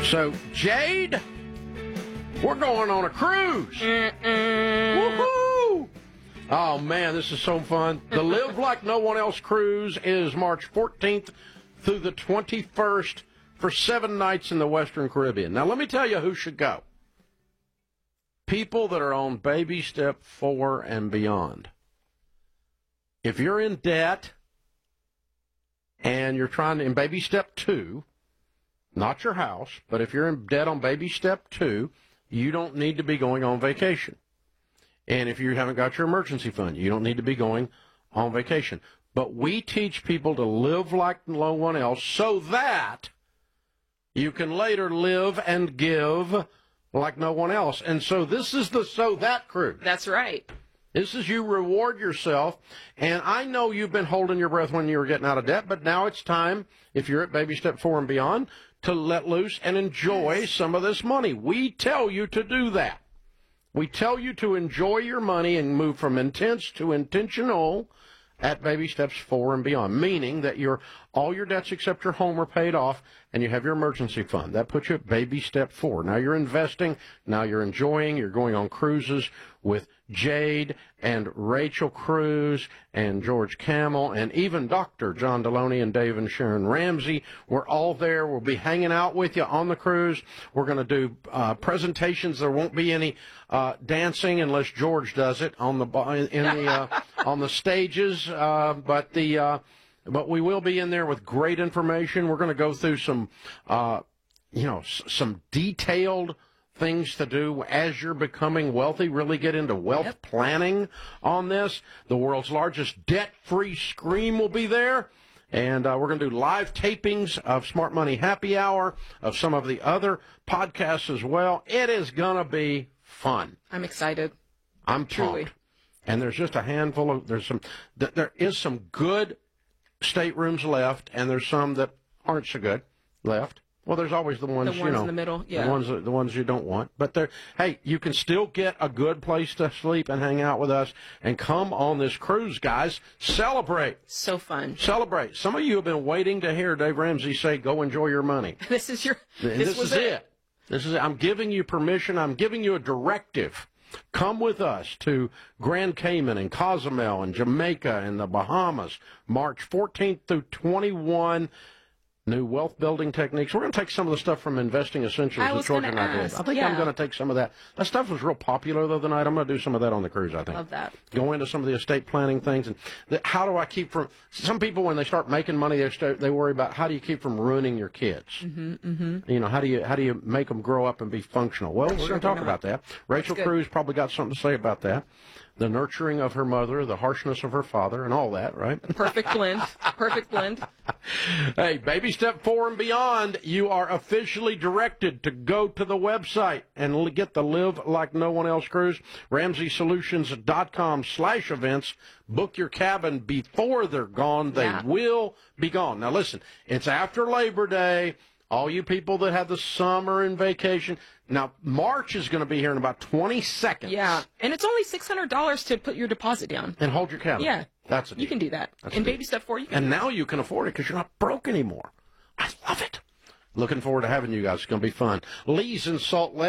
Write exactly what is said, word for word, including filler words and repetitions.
So, Jade, we're going on a cruise. Woohoo! Oh, man, this is so fun. The Live Like No One Else cruise is March fourteenth through the twenty-first for seven nights in the Western Caribbean. Now, let me tell you who should go. People that are on baby step four and beyond. If you're in debt and you're trying to, in baby step two, not your house, but if you're in debt on baby step two, you don't need to be going on vacation. And if you haven't got your emergency fund, you don't need to be going on vacation. But we teach people to live like no one else so that you can later live and give like no one else. And so this is the So That cruise. That's right. This is you reward yourself. And I know you've been holding your breath when you were getting out of debt, but now it's time, if you're at baby step four and beyond, to let loose and enjoy yes. some of this money. We tell you to do that. We tell you to enjoy your money and move from intense to intentional at baby steps four and beyond, meaning that your all your debts except your home are paid off and you have your emergency fund. That puts you at baby step four. Now you're investing. Now you're enjoying. You're going on cruises with Jade and Rachel Cruz and George Camel and even Doctor John Deloney and Dave and Sharon Ramsey. We're all there. We'll be hanging out with you on the cruise. We're going to do uh, presentations. There won't be any uh, dancing unless George does it on the in the uh, on the stages. Uh, but the uh, but we will be in there with great information. We're going to go through some uh, you know s- some detailed things to do as you're becoming wealthy, really get into wealth yep. planning on this. The world's largest debt-free scream will be there. And uh, we're going to do live tapings of Smart Money Happy Hour, of some of the other podcasts as well. It is going to be fun. I'm excited. I'm Truly. pumped. And there's just a handful of, there's some, there is some good staterooms left, and there's some that aren't so good left. Well, there's always the ones, the ones you know, in the middle, yeah. the ones the ones you don't want. But they're, hey, you can still get a good place to sleep and hang out with us and come on this cruise, guys. Celebrate. So fun. Celebrate. Some of you have been waiting to hear Dave Ramsey say, "Go enjoy your money." This is your. This, this was is it. it. This is. I'm giving you permission. I'm giving you a directive. Come with us to Grand Cayman and Cozumel and Jamaica and the Bahamas, March fourteenth through twenty-first. New wealth building techniques. We're going to take some of the stuff from Investing Essentials that George and I did. I think yeah. I'm going to take some of that. That stuff was real popular the other night. I'm going to do some of that on the cruise, I think. Love that. Go into some of the estate planning things. And the, how do I keep from... Some people, when they start making money, they start, they worry about how do you keep from ruining your kids? Mm-hmm, mm-hmm. You know, how do you how do you make them grow up and be functional? Well, we're going to talk about that. Rachel Cruz probably got something to say about that. The nurturing of her mother, the harshness of her father, and all that, right? Perfect blend. Perfect blend. Hey, baby step four and beyond, you are officially directed to go to the website and get the Live Like No One Else cruise, ramsey solutions dot com slash events. Book your cabin before they're gone. They yeah. will be gone. Now, listen, it's after Labor Day. All you people that have the summer and vacation. Now, March is going to be here in about twenty seconds. Yeah, and it's only six hundred dollars to put your deposit down. And hold your cabin. Yeah. That's a deal. You can do that. That's In baby step four, you can And do now that. you can afford it because you're not broke anymore. I love it. Looking forward to having you guys. It's going to be fun. Lee's in Salt Lake.